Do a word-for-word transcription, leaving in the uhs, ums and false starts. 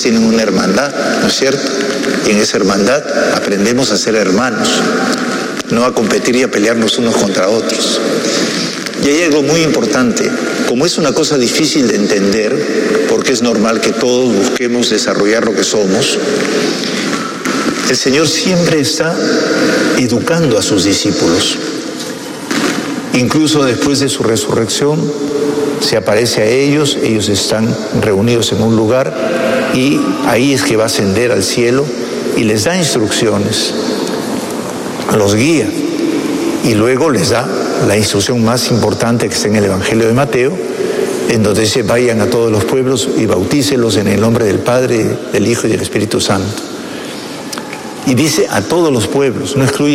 tienen una hermandad, ¿no es cierto? Y en esa hermandad aprendemos a ser hermanos, no a competir y a pelearnos unos contra otros. Y hay algo muy importante, como es una cosa difícil de entender, porque es normal que todos busquemos desarrollar lo que somos, el Señor siempre está educando a sus discípulos. Incluso después de su resurrección, se aparece a ellos, ellos están reunidos en un lugar y ahí es que va a ascender al cielo y les da instrucciones, los guía y luego les da la instrucción más importante que está en el Evangelio de Mateo, en donde dice: vayan a todos los pueblos y bautícelos en el nombre del Padre, del Hijo y del Espíritu Santo. Y dice a todos los pueblos, no excluye